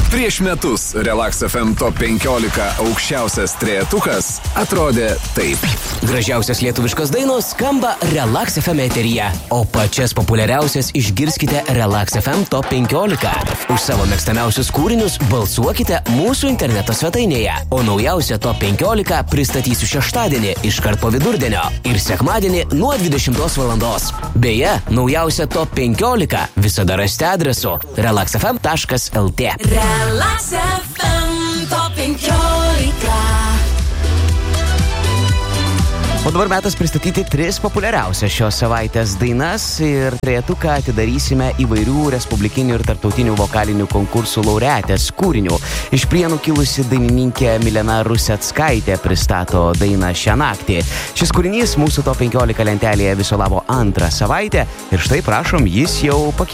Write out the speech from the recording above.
Prieš metus Relax FM Top 15 aukščiausias trejetukas atrodė taip. Gražiausias lietuviškos dainos skamba Relax FM eteryje, o pačias populiariausias išgirskite Relax FM Top 15. Už savo mėgstamiausius kūrinius balsuokite mūsų interneto svetainėje, o naujausią Top 15 pristatysiu šeštadienį iškart po vidurdienio ir sekmadienį nuo 20 valandos. Beje, naujausią Top 15 visada rasite adresu relaxfm.lt. Relax FM Top 15. O dabar metas pristatyti 3 populiariausias šios savaitės dainas ir trejetuką atidarysime įvairių respublikinių ir tarptautinių vokalinių konkursų laureatės kūrinių. Iš Prienų kilusi dainininkė Milena Ruseckaitė pristato dainą Šią naktį. Šis kūrinys mūsų Top 15 lentelėje viso labo 2 savaitę ir štai prašom, jis jau pakilo.